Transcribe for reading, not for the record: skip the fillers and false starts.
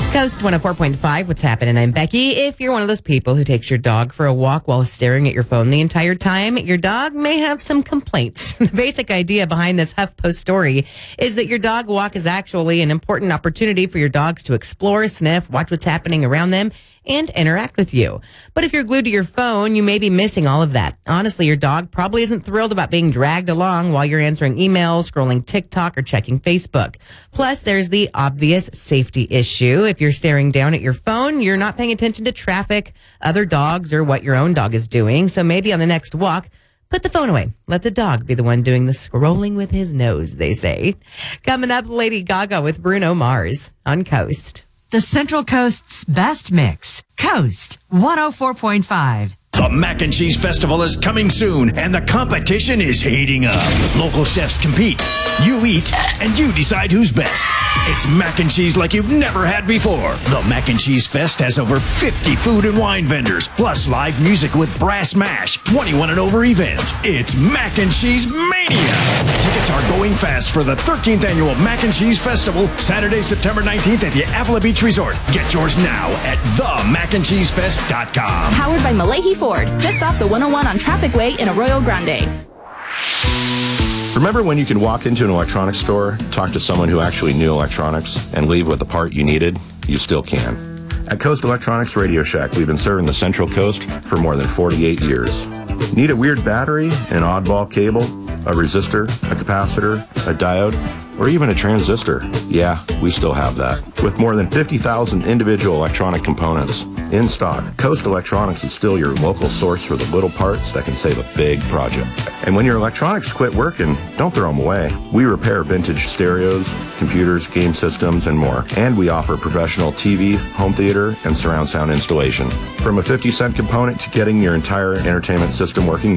Coast 104.5, what's happening? I'm Becky. If you're one of those people who takes your dog for a walk while staring at your phone the entire time, your dog may have some complaints. The basic idea behind this HuffPost story is that your dog walk is actually an important opportunity for your dogs to explore, sniff, watch what's happening around them, and interact with you. But if you're glued to your phone, you may be missing all of that. Honestly, your dog probably isn't thrilled about being dragged along while you're answering emails, scrolling TikTok, or checking Facebook. Plus, there's the obvious safety issue. If you're staring down at your phone, you're not paying attention to traffic, other dogs, or what your own dog is doing. So maybe on the next walk, put the phone away. Let the dog be the one doing the scrolling with his nose, they say. Coming up, Lady Gaga with Bruno Mars on Coast. The Central Coast's best mix. Coast 104.5. The Mac and Cheese Festival is coming soon, and the competition is heating up. Local chefs compete. You eat, and you decide who's best. It's mac and cheese like you've never had before. The Mac and Cheese Fest has over 50 food and wine vendors, plus live music with Brass Mash, 21 and over event. It's Mac and Cheese Mania. Tickets are going fast for the 13th annual Mac and Cheese Festival, Saturday, September 19th at the Avila Beach Resort. Get yours now at themacandcheesefest.com. Powered by Malahi Ford, just off the 101 on Traffic Way in Arroyo Grande. Remember when you could walk into an electronics store, talk to someone who actually knew electronics, and leave with the part you needed? You still can. At Coast Electronics Radio Shack, we've been serving the Central Coast for more than 48 years. Need a weird battery, an oddball cable, a resistor, a capacitor, a diode, or even a transistor? Yeah, we still have that. With more than 50,000 individual electronic components in stock, Coast Electronics is still your local source for the little parts that can save a big project. And when your electronics quit working, don't throw them away. We repair vintage stereos, computers, game systems, and more. And we offer professional TV, home theater, and surround sound installation. From a 50-cent component to getting your entire entertainment system working